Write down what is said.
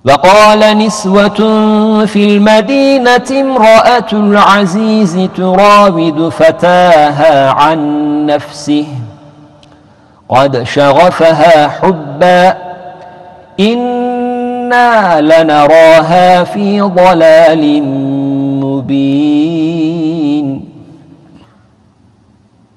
وقال نسوة في المدينة امرأة العزيز تراود فتاها عن نفسه قد شغفها حبا إنا لنراها في ضلال مبين